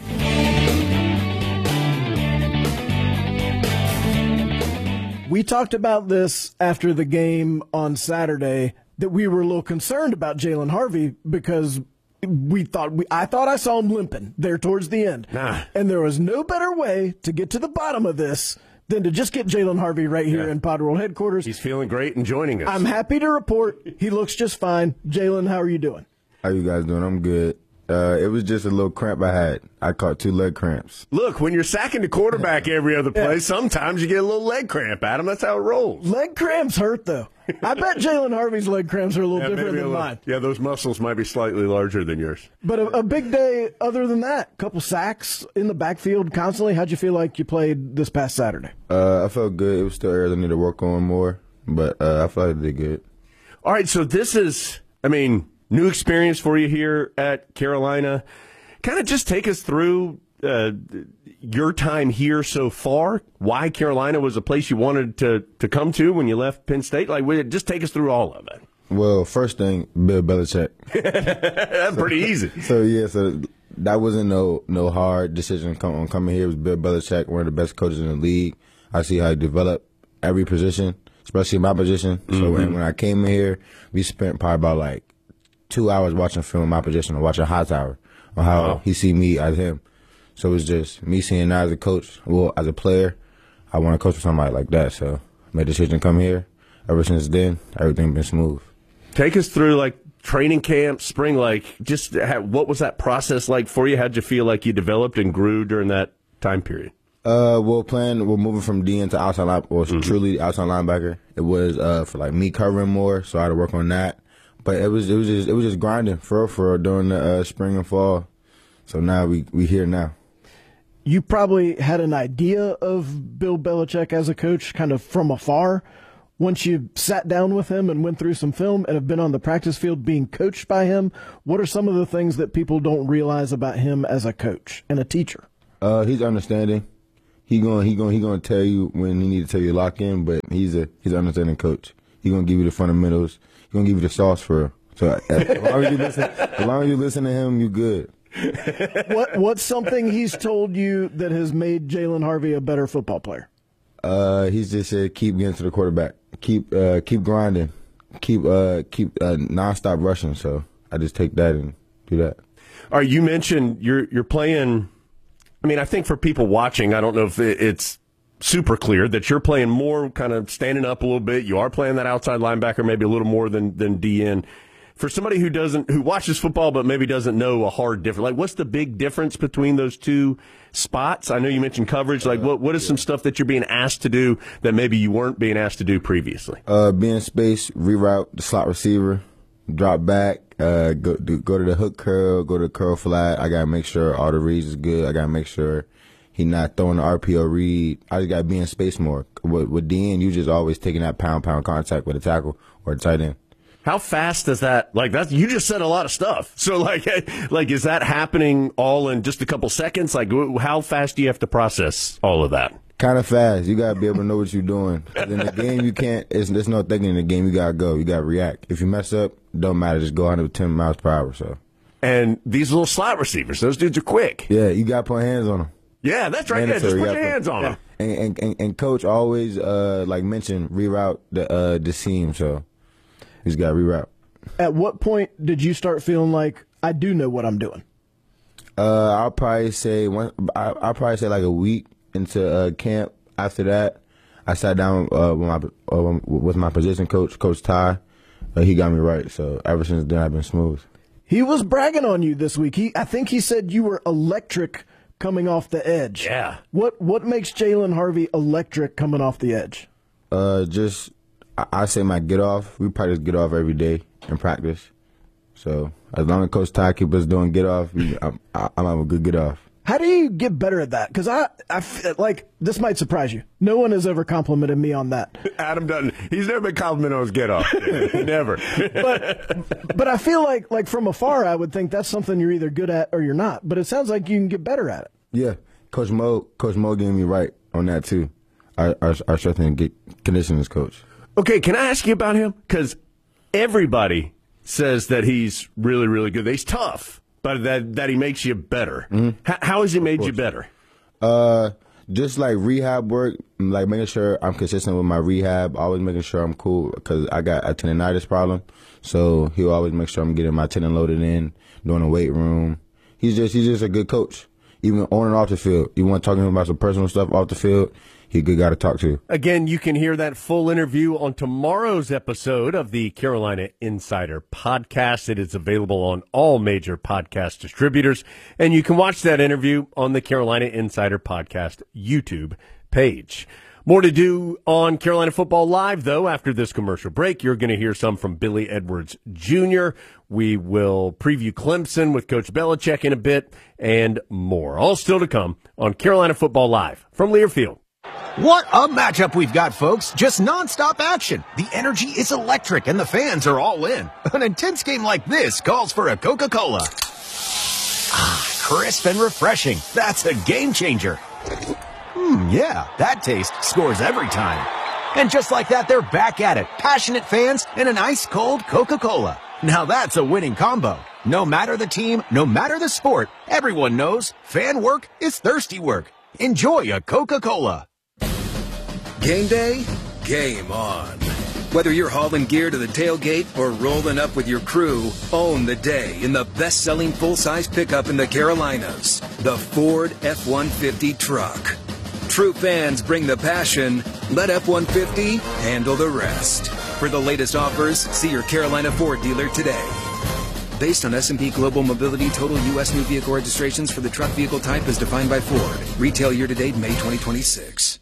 We talked about this after the game on Saturday, that we were a little concerned about Jalen Harvey because we thought we I thought I saw him limping there towards the end. Nah. And there was no better way to get to the bottom of this than to just get Jalen Harvey right here Yeah. in Pod World headquarters. He's feeling great and joining us. I'm happy to report he looks just fine. Jalen, how are you doing? How you guys doing? I'm good. Uh, it was just a little cramp I had. I caught two leg cramps. Look, when you're sacking the quarterback every other play, yeah. sometimes you get a little leg cramp, Adam. That's how it rolls. Leg cramps hurt, though. I bet Jalen Harvey's leg cramps are a little yeah, different than little, mine. Yeah, those muscles might be slightly larger than yours. But a, a big day other than that. Couple sacks in the backfield constantly. How'd you feel like you played this past Saturday? Uh, I felt good. It was still areas I need to work on more, but uh, I felt like I did good. All right, so this is, I mean, new experience for you here at Carolina. Kind of just take us through uh, your time here so far, why Carolina was a place you wanted to, to come to when you left Penn State. Like, just take us through all of it. Well, first thing, Bill Belichick. That's so, pretty easy. So, yeah, so that wasn't no no hard decision come, on coming here. It was Bill Belichick, one of the best coaches in the league. I see how he developed every position, especially my position. Mm-hmm. So when, when I came in here, we spent probably about like two hours watching film in my position or watching Hightower. Or how wow. he see me as him. So it's just me seeing now as a coach, well, as a player, I want to coach with somebody like that. So I made a decision to come here. Ever since then, everything's been smooth. Take us through, like, training camp, spring, like, just how, what was that process like for you? How'd you feel like you developed and grew during that time period? Uh, well, playing, we're moving from D N to outside line, or mm-hmm. truly outside linebacker. It was uh, for, like, me covering more, so I had to work on that. But it was it was just it was just grinding for real, for real during the uh, spring and fall. So now we we here now. you probably had an idea of Bill Belichick as a coach kind of from afar. Once you sat down with him and went through some film and have been on the practice field being coached by him, what are some of the things that people don't realize about him as a coach and a teacher? Uh, he's understanding. He going he going he going to tell you when he need to tell you to lock in, but he's a he's an understanding coach. He's going to give you the fundamentals. He's going to give you the sauce for real. So as long as you listen, as long as you listen to him, you good. What what's something he's told you that has made Jalen Harvey a better football player? Uh, he's just said keep getting to the quarterback, keep uh, keep grinding, keep uh, keep uh, nonstop rushing. So I just take that and do that. All right, you mentioned you're you're playing. I mean, I think for people watching, I don't know if it's super clear that you're playing more kind of standing up a little bit. You are playing that outside linebacker maybe a little more than than D N. For somebody who doesn't, who watches football but maybe doesn't know a hard difference, like what's the big difference between those two spots? I know you mentioned coverage. Like what what is some stuff that you're being asked to do that maybe you weren't being asked to do previously? Uh, be in space, reroute the slot receiver, drop back, uh, go do, go to the hook curl, go to the curl flat. I gotta make sure all the reads is good. I gotta make sure he not throwing the R P O read. I just gotta be in space more. With, with D N, you just always taking that pound pound contact with a tackle or a tight end. How fast does that, like, that? You just said a lot of stuff. So, like, like, is that happening all in just a couple seconds? Like, how fast do you have to process all of that? Kind of fast. You got to be able to know what you're doing. In the game, you can't, it's, there's no thinking in the game. You got to go. You got to react. If you mess up, don't matter. Just go one hundred ten miles per hour. So. And these little slot receivers, those dudes are quick. Yeah, you got to put hands on them. Yeah, that's right. Yeah, just put your hands on them. And, and, and, and coach always, uh, like mentioned, reroute the, uh, the seam. So, he's got to reroute. At what point did you start feeling like I do know what I'm doing? Uh, I'll probably say one. I'll probably say like a week into uh, camp. After that, I sat down uh, with my uh, with my position coach, Coach Ty. Uh, he got me right. So ever since then, I've been smooth. He was bragging on you this week. He, I think he said you were electric coming off the edge. Yeah. What What makes Jalen Harvey electric coming off the edge? Uh, just I, I say my get off. We practice get off every day in practice. So as long as Coach Ty keeps us doing get off, we, I'm, I'm having a good get off. How do you get better at that? Because I, I feel like this might surprise you. No one has ever complimented me on that. Adam doesn't. He's never been complimented on his get off. Never. But but I feel like like from afar, I would think that's something you're either good at or you're not. But it sounds like you can get better at it. Yeah, Coach Mo, Coach Mo getting me right on that too. Our our, our strength and conditioning coach. Okay, can I ask you about him? Because everybody says that he's really, really good. That he's tough, but that that he makes you better. Mm-hmm. H- how has he made you better? Uh, just like rehab work, like making sure I'm consistent with my rehab, always making sure I'm cool because I got a tendonitis problem. So he'll always make sure I'm getting my tendon loaded in, doing the weight room. He's just he's just a good coach, even on and off the field. You want to talk to him about some personal stuff off the field, he's a good guy to talk to. Again, you can hear that full interview on tomorrow's episode of the Carolina Insider Podcast. It is available on all major podcast distributors, and you can watch that interview on the Carolina Insider Podcast YouTube page. More to do on Carolina Football Live, though, after this commercial break. You're going to hear some from Billy Edwards Junior We will preview Clemson with Coach Belichick in a bit and more. All still to come on Carolina Football Live from Learfield. What a matchup we've got, folks. Just nonstop action. The energy is electric and the fans are all in. An intense game like this calls for a Coca-Cola. Ah, crisp and refreshing. That's a game changer. Hmm, yeah, that taste scores every time. And just like that, they're back at it. Passionate fans and an ice-cold Coca-Cola. Now that's a winning combo. No matter the team, no matter the sport, everyone knows fan work is thirsty work. Enjoy a Coca-Cola. Game day, game on. Whether you're hauling gear to the tailgate or rolling up with your crew, own the day in the best-selling full-size pickup in the Carolinas, the Ford F one fifty truck. True fans bring the passion. Let F one fifty handle the rest. For the latest offers, see your Carolina Ford dealer today. Based on S and P Global Mobility, total U S new vehicle registrations for the truck vehicle type as defined by Ford. Retail year-to-date May twenty twenty-six.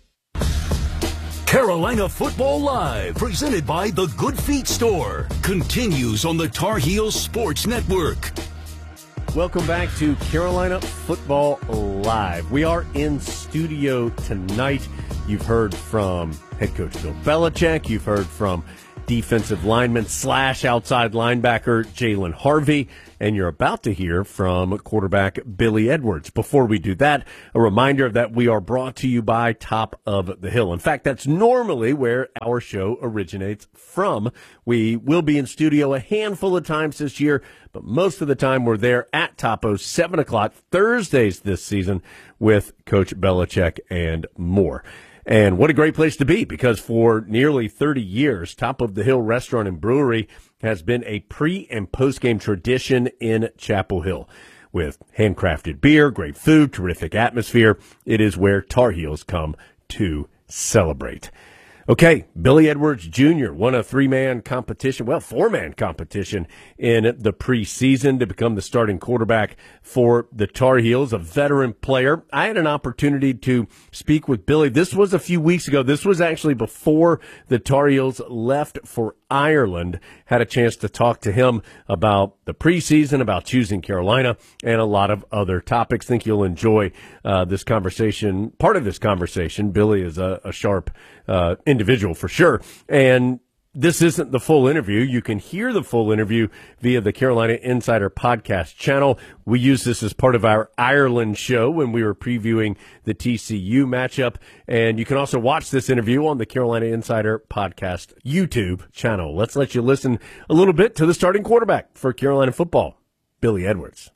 Carolina Football Live, presented by The Good Feet Store, continues on the Tar Heels Sports Network. Welcome back to Carolina Football Live. We are in studio tonight. You've heard from head coach Bill Belichick. You've heard from defensive lineman slash outside linebacker Jalen Harvey. And you're about to hear from quarterback Billy Edwards. Before we do that, a reminder that we are brought to you by Top of the Hill. In fact, that's normally where our show originates from. We will be in studio a handful of times this year, but most of the time we're there at Topo, seven o'clock Thursdays this season with Coach Belichick and more. And what a great place to be, because for nearly thirty years, Top of the Hill Restaurant and Brewery has been a pre- and post-game tradition in Chapel Hill. With handcrafted beer, great food, terrific atmosphere, it is where Tar Heels come to celebrate. Okay, Billy Edwards Junior won a three-man competition, well, four-man competition in the preseason to become the starting quarterback for the Tar Heels, a veteran player. I had an opportunity to speak with Billy. This was a few weeks ago. This was actually before the Tar Heels left for Ireland. Had a chance to talk to him about the preseason, about choosing Carolina, and a lot of other topics. Think you'll enjoy uh, this conversation, part of this conversation. Billy is a, a sharp uh, individual for sure. And this isn't the full interview. You can hear the full interview via the Carolina Insider podcast channel. We use this as part of our Ireland show when we were previewing the T C U matchup. And you can also watch this interview on the Carolina Insider podcast YouTube channel. Let's let you listen a little bit to the starting quarterback for Carolina football, Billy Edwards.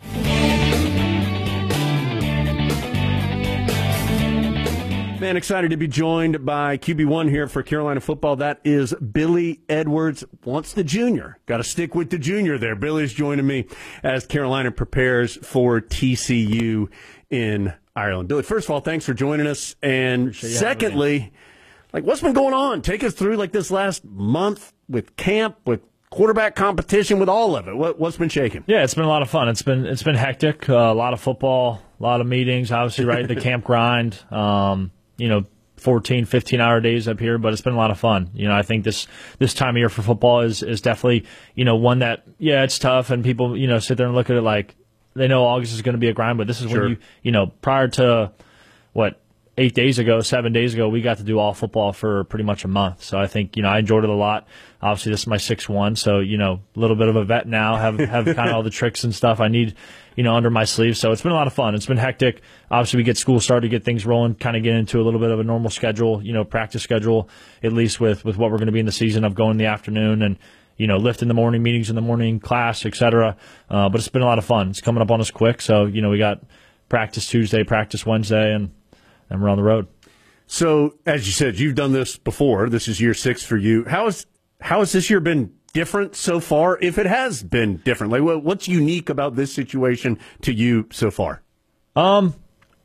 Man, excited to be joined by Q B one here for Carolina football. That is Billy Edwards. Wants the junior. Got to stick with the junior there. Billy's joining me as Carolina prepares for T C U in Ireland. Billy, first of all, thanks for joining us. And secondly, like, what's been going on? Take us through like this last month with camp, with quarterback competition, with all of it. What, what's been shaking? Yeah, it's been a lot of fun. It's been it's been hectic. Uh, a lot of football, a lot of meetings. Obviously, right, the camp grind. Um, you know, fourteen, fifteen hour days up here, but it's been a lot of fun. You know, I think this, this time of year for football is, is definitely, you know, one that, yeah, it's tough and people, you know, sit there and look at it like they know August is going to be a grind, but this is Sure. when you, you know, prior to what, eight days ago, seven days ago, we got to do all football for pretty much a month. So I think, you know, I enjoyed it a lot. Obviously, this is my sixth one, so, you know, a little bit of a vet now, have, have kind of all the tricks and stuff I need, you know, under my sleeve. So it's been a lot of fun. It's been hectic. Obviously, we get school started, get things rolling, kind of get into a little bit of a normal schedule, you know, practice schedule, at least with, with what we're going to be in the season of going in the afternoon and, you know, lift in the morning, meetings in the morning, class, et cetera. Uh, but it's been a lot of fun. It's coming up on us quick. So, you know, we got practice Tuesday, practice Wednesday, and, and we're on the road. So, as you said, you've done this before. This is year six for you. How is how has this year been different so far, if it has been different? Like, what's unique about this situation to you so far? Um,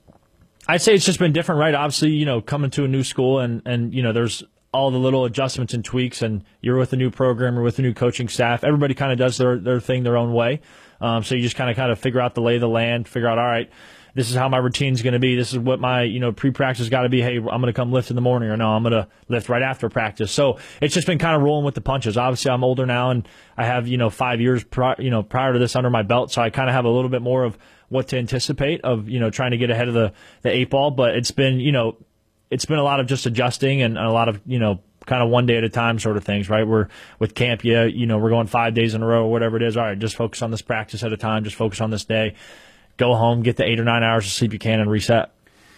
I'd say it's just been different, right? Obviously, you know, coming to a new school and, and you know, there's all the little adjustments and tweaks, and you're with a new program or with a new coaching staff. Everybody kind of does their, their thing their own way. Um, so you just kind of kind of figure out the lay of the land, figure out, all right, this is how my routine's going to be. This is what my, you know, pre-practice got to be. Hey, I'm going to come lift in the morning, or no, I'm going to lift right after practice. So it's just been kind of rolling with the punches. Obviously, I'm older now, and I have, you know, five years, pri- you know, prior to this under my belt. So I kind of have a little bit more of what to anticipate of, you know, trying to get ahead of the, the eight ball. But it's been, you know, it's been a lot of just adjusting and a lot of, you know, kind of one day at a time sort of things, right? We're with camp, yeah, you know, we're going five days in a row or whatever it is. All right, just focus on this practice at a time. Just focus on this day. Go home, get the eight or nine hours of sleep you can, and reset.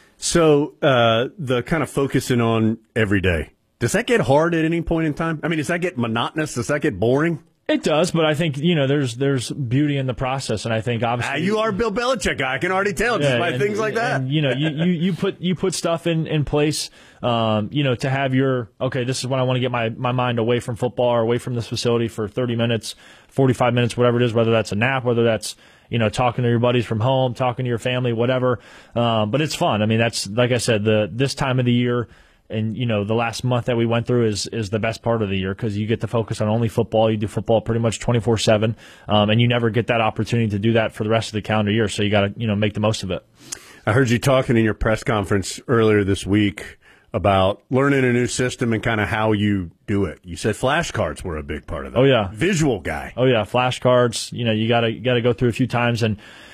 So uh, the kind of focusing on every day, does that get hard at any point in time? I mean, does that get monotonous? Does that get boring? It does, but I think, you know, there's there's beauty in the process, and I think obviously ah, you are Bill Belichick. I can already tell just yeah, by and, things like that. And, you know, you, you, you put you put stuff in in place, um, you know, to have your okay. This is when I want to get my, my mind away from football or away from this facility for thirty minutes, forty-five minutes, whatever it is. Whether that's a nap, whether that's, you know, talking to your buddies from home, talking to your family, whatever. Um, but it's fun. I mean, that's like I said, the this time of the year. And, you know, the last month that we went through is, is the best part of the year because you get to focus on only football. You do football pretty much twenty-four seven, um, and you never get that opportunity to do that for the rest of the calendar year. So you got to, you know, make the most of it. I heard you talking in your press conference earlier this week about learning a new system and kind of how you do it. You said flashcards were a big part of that. Oh, yeah. Visual guy. Oh, yeah, flashcards. You know, you got to you got to go through a few times and,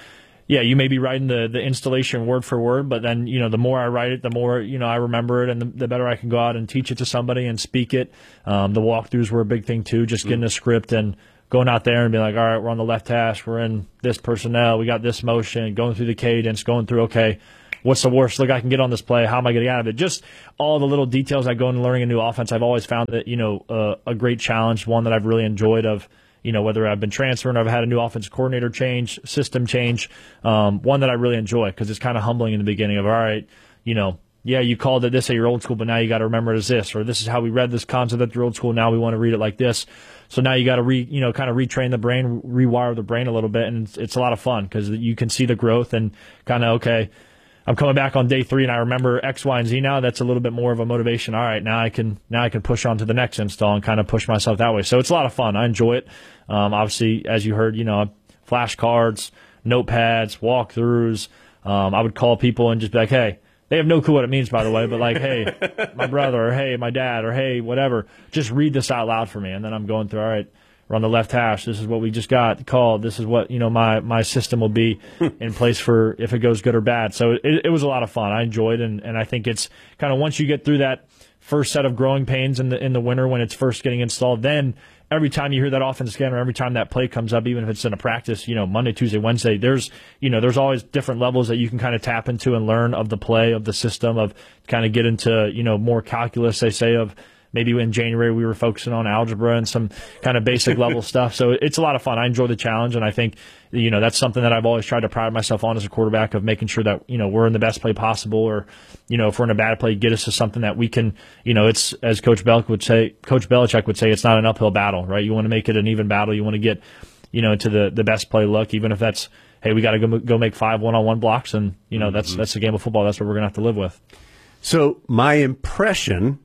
yeah, you may be writing the, the installation word for word, but then, you know, the more I write it, the more, you know, I remember it, and the, the better I can go out and teach it to somebody and speak it. Um, the walkthroughs were a big thing, too, just getting a script and going out there and being like, all right, we're on the left hash, we're in this personnel, we got this motion, going through the cadence, going through, okay, what's the worst look I can get on this play? How am I getting out of it? Just all the little details that go into learning a new offense. I've always found that, you know, uh, a great challenge, one that I've really enjoyed of, you know, whether I've been transferring or I've had a new offensive coordinator change, system change, um, one that I really enjoy because it's kind of humbling in the beginning of, all right, you know, yeah, you called it this at your old school, but now you got to remember it as this, or this is how we read this concept at your old school. Now we want to read it like this. So now you got to re, you know, kind of retrain the brain, rewire the brain a little bit, and it's, it's a lot of fun because you can see the growth and kind of, okay, I'm coming back on day three and I remember X, Y, and Z now. That's a little bit more of a motivation. All right, now I can now I can push on to the next install and kind of push myself that way. So it's a lot of fun. I enjoy it. Um, obviously, as you heard, you know, flashcards, notepads, walkthroughs. Um, I would call people and just be like, hey, they have no clue what it means, by the way, but like, hey, my brother, or hey, my dad, or hey, whatever, just read this out loud for me. And then I'm going through, all right, we're on the left hash. This is what we just got called. This is what, you know, my, my system will be in place for if it goes good or bad. So it, it was a lot of fun. I enjoyed it, and, and I think it's kind of once you get through that first set of growing pains in the in the winter when it's first getting installed, then every time you hear that offense again or every time that play comes up, even if it's in a practice, you know, Monday, Tuesday, Wednesday, there's, you know, there's always different levels that you can kind of tap into and learn of the play, of the system, of kind of get into, you know, more calculus, they say, of maybe in January we were focusing on algebra and some kind of basic level stuff. So it's a lot of fun. I enjoy the challenge, and I think, you know, that's something that I've always tried to pride myself on as a quarterback, of making sure that, you know, we're in the best play possible, or, you know, if we're in a bad play, get us to something that we can, you know, it's, as Coach Belichick would say, Coach Belichick would say, it's not an uphill battle, right? You want to make it an even battle. You want to get, you know, to the, the best play look, even if that's, hey, we got to go, go make five one-on-one blocks, and, you know, mm-hmm. that's, that's the game of football. That's what we're going to have to live with. So my impression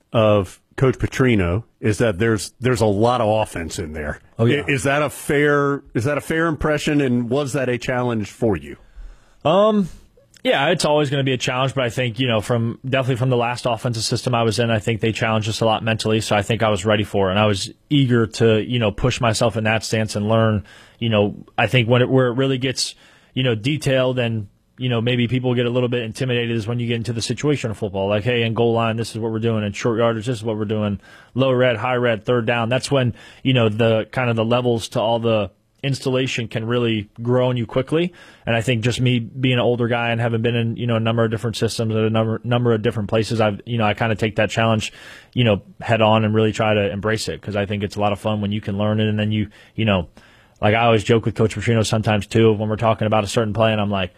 of Coach Petrino is that there's there's a lot of offense in there. Oh, yeah. Is that a fair is that a fair impression, and was that a challenge for you? Um, yeah, it's always going to be a challenge, but I think, you know, from definitely from the last offensive system I was in, I think they challenged us a lot mentally, so I think I was ready for it, and I was eager to, you know, push myself in that stance and learn. You know, I think when it where it really gets, you know, detailed and, you know, maybe people get a little bit intimidated is when you get into the situation of football. Like, hey, in goal line, this is what we're doing. In short yardage, this is what we're doing. Low red, high red, third down. That's when, you know, the kind of the levels to all the installation can really grow on you quickly. And I think just me being an older guy and having been in, you know, a number of different systems at a number number of different places, I've, you know, I kind of take that challenge, you know, head on and really try to embrace it, because I think it's a lot of fun when you can learn it. And then you, you know, like I always joke with Coach Petrino sometimes too, when we're talking about a certain play, and I'm like,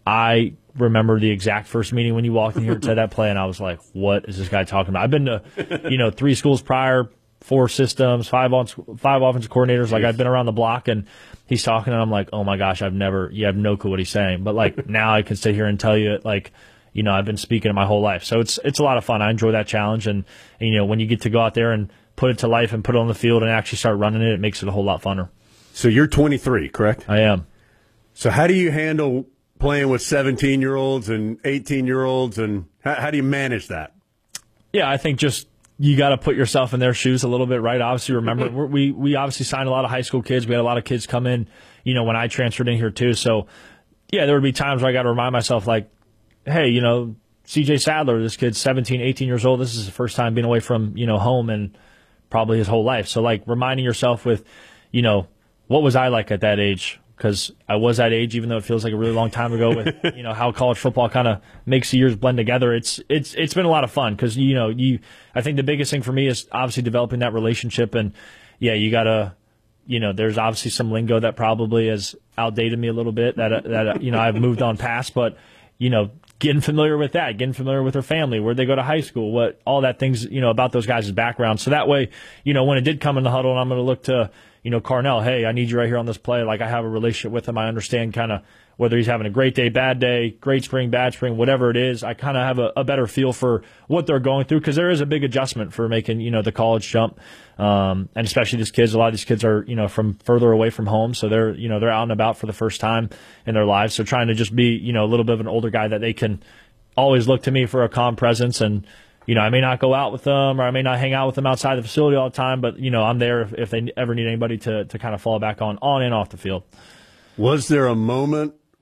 I remember the exact first meeting when you walked in here and said that play, and I was like, what is this guy talking about? I've been to, you know, three schools prior, four systems, five on, five offensive coordinators. Like, I've been around the block, and he's talking, and I'm like, oh my gosh, I've never, you have no clue what he's saying. But like, now I can sit here and tell you it, like, you know, I've been speaking it my whole life. So it's it's a lot of fun. I enjoy that challenge, and, and you know, when you get to go out there and put it to life and put it on the field and actually start running it, it makes it a whole lot funner. So you're twenty-three, correct? I am. So how do you handle playing with seventeen-year-olds and eighteen-year-olds, and how, how do you manage that? Yeah, I think just you got to put yourself in their shoes a little bit, right? Obviously, remember, we're, we we obviously signed a lot of high school kids. We had a lot of kids come in, you know, when I transferred in here too. So, yeah, there would be times where I got to remind myself, like, hey, you know, C J Sadler, this kid's seventeen, eighteen years old. This is his first time being away from, you know, home and probably his whole life. So, like, reminding yourself with, you know, what was I like at that age? Because I was that age, even though it feels like a really long time ago. With, you know, how college football kind of makes the years blend together. It's it's it's been a lot of fun, because, you know, you I think the biggest thing for me is obviously developing that relationship. And yeah, you gotta, you know, there's obviously some lingo that probably has outdated me a little bit, that that you know, I've moved on past. But, you know, getting familiar with that, getting familiar with their family, where they go to high school, what all that things, you know, about those guys' background. So that way, you know, when it did come in the huddle and I'm going to look to, you know, Carnell, hey, I need you right here on this play. Like, I have a relationship with him. I understand kind of whether he's having a great day, bad day, great spring, bad spring, whatever it is. I kind of have a, a better feel for what they're going through, because there is a big adjustment for making, you know, the college jump. Um, and especially these kids, a lot of these kids are, you know, from further away from home. So they're, you know, they're out and about for the first time in their lives. So trying to just be, you know, a little bit of an older guy that they can always look to me for a calm presence. And, you know, I may not go out with them, or I may not hang out with them outside the facility all the time, but, you know, I'm there if, if they ever need anybody to, to kind of fall back on, on and off the field. Was there a moment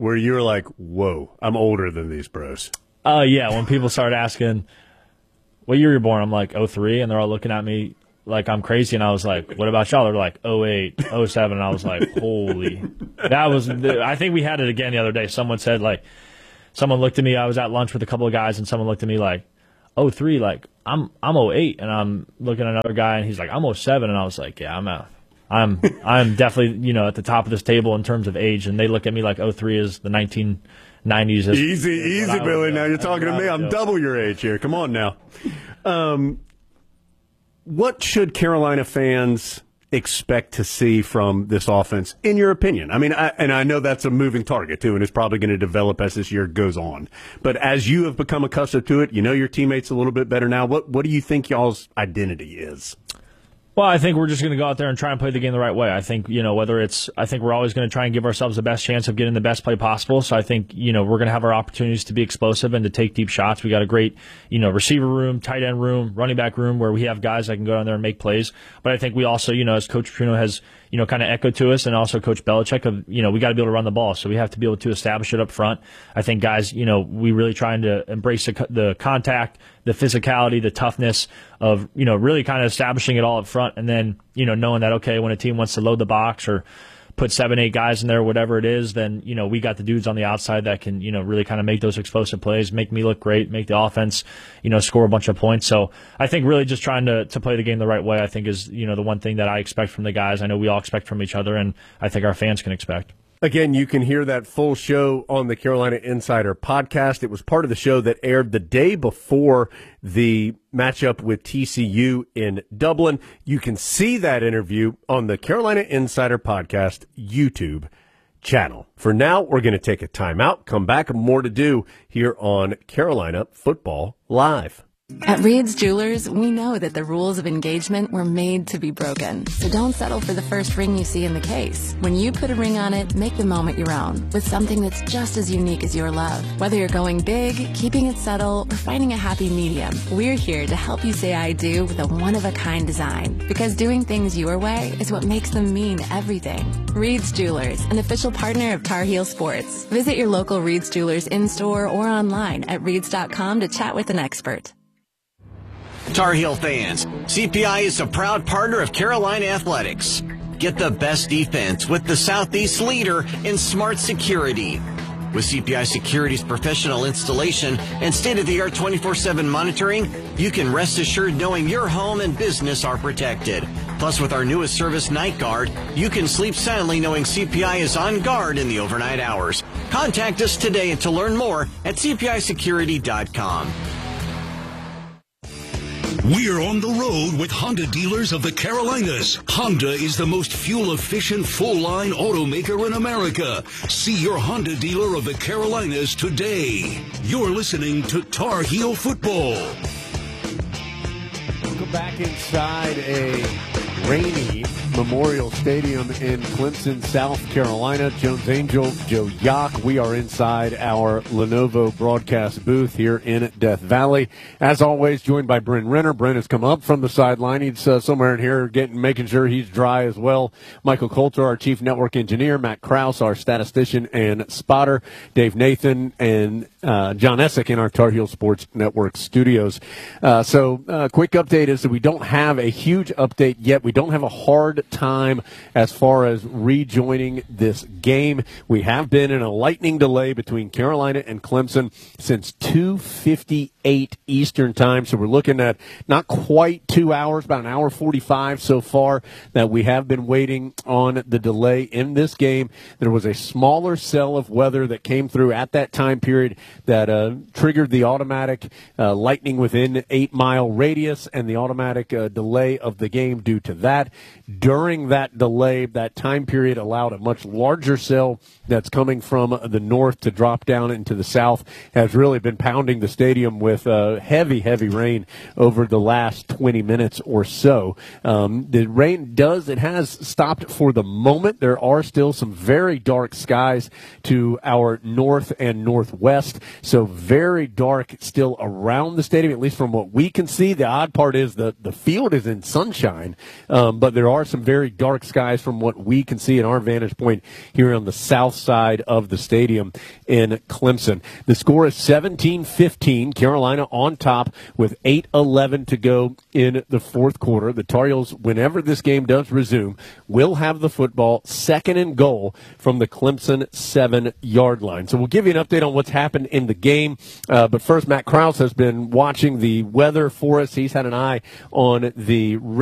where you were like, whoa, I'm older than these bros? Oh, uh, yeah. When people start asking, what year you're born? I'm like, oh three, and they're all looking at me like I'm crazy. And I was like, what about y'all? They're like, oh eight, oh seven. And I was like, holy. That was, the, I think we had it again the other day. Someone said, like, someone looked at me. I was at lunch with a couple of guys, and someone looked at me like, oh three, like, I'm I'm oh eight. And I'm looking at another guy, and he's like, I'm oh seven. And I was like, yeah, I'm out. I'm I'm definitely, you know, at the top of this table in terms of age, and they look at me like oh three is the nineteen nineties. Is, easy, is easy, Billy. Do. Now you're talking to me. I'm do. double your age here. Come on now. Um, what should Carolina fans expect to see from this offense, in your opinion? I mean, I, and I know that's a moving target, too, and it's probably going to develop as this year goes on. But as you have become accustomed to it, you know your teammates a little bit better now. What, what do you think y'all's identity is? Well, I think we're just going to go out there and try and play the game the right way. I think, you know, whether it's, I think we're always going to try and give ourselves the best chance of getting the best play possible. So I think, you know, we're going to have our opportunities to be explosive and to take deep shots. We got a great, you know, receiver room, tight end room, running back room where we have guys that can go down there and make plays. But I think we also, you know, as Coach Petrino has, you know, kind of echoed to us, and also Coach Belichick, of, you know, we got to be able to run the ball. So we have to be able to establish it up front. I think guys, you know, we really trying to embrace the, the contact, the physicality, the toughness of, you know, really kind of establishing it all up front. And then, you know, knowing that, okay, when a team wants to load the box or put seven, eight guys in there, whatever it is, then, you know, we got the dudes on the outside that can, you know, really kind of make those explosive plays, make me look great, make the offense, you know, score a bunch of points. So I think really just trying to, to play the game the right way, I think is, you know, the one thing that I expect from the guys. I know we all expect from each other, and I think our fans can expect. Again, you can hear that full show on the Carolina Insider podcast. It was part of the show that aired the day before the matchup with T C U in Dublin. You can see that interview on the Carolina Insider podcast YouTube channel. For now, we're going to take a timeout, come back, more to do here on Carolina Football Live. At Reed's Jewelers, we know that the rules of engagement were made to be broken. So don't settle for the first ring you see in the case. When you put a ring on it, make the moment your own with something that's just as unique as your love. Whether you're going big, keeping it subtle, or finding a happy medium, we're here to help you say I do with a one-of-a-kind design. Because doing things your way is what makes them mean everything. Reed's Jewelers, an official partner of Tar Heel Sports. Visit your local Reed's Jewelers in-store or online at reeds dot com to chat with an expert. Tar Heel fans, C P I is a proud partner of Carolina Athletics. Get the best defense with the Southeast leader in smart security. With C P I Security's professional installation and state-of-the-art twenty-four seven monitoring, you can rest assured knowing your home and business are protected. Plus, with our newest service, Night Guard, you can sleep soundly knowing C P I is on guard in the overnight hours. Contact us today and to learn more at c p i security dot com. We're on the road with Honda dealers of the Carolinas. Honda is the most fuel-efficient, full-line automaker in America. See your Honda dealer of the Carolinas today. You're listening to Tar Heel Football. Welcome back inside a rainy Memorial Stadium in Clemson, South Carolina. Jones Angel, Joe Yock. We are inside our Lenovo broadcast booth here in Death Valley. As always, joined by Bryn Renner. Bryn has come up from the sideline. He's uh, somewhere in here getting, making sure he's dry as well. Michael Coulter, our chief network engineer. Matt Krause, our statistician and spotter. Dave Nathan and uh, John Essick in our Tar Heel Sports Network studios. Uh, so, uh, quick update is that we don't have a huge update yet. We don't have a hard time as far as rejoining this game. We have been in a lightning delay between Carolina and Clemson since two fifty-eight Eastern time, so we're looking at not quite two hours, about an hour forty-five so far that we have been waiting on the delay in this game. There was a smaller cell of weather that came through at that time period that uh, triggered the automatic uh, lightning within eight mile radius and the automatic uh, delay of the game due to that. During that delay, that time period allowed a much larger cell that's coming from the north to drop down into the south, has really been pounding the stadium with with uh, heavy, heavy rain over the last twenty minutes or so. Um, the rain does, it has stopped for the moment. There are still some very dark skies to our north and northwest, so very dark still around the stadium, at least from what we can see. The odd part is the, the field is in sunshine, um, but there are some very dark skies from what we can see in our vantage point here on the south side of the stadium in Clemson. The score is seventeen fifteen, Carolina on top with eight eleven to go in the fourth quarter. The Tar Heels, whenever this game does resume, will have the football second and goal from the Clemson seven-yard line. So we'll give you an update on what's happened in the game. Uh, but first, Matt Krause has been watching the weather for us. He's had an eye on the